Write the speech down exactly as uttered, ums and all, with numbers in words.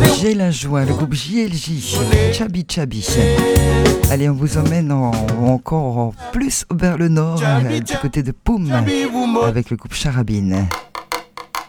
J'ai la joie, le groupe J L J, Chabi Chabi. Allez, on vous emmène en, encore plus vers le nord, euh, du côté de Poum, avec le groupe Charabine.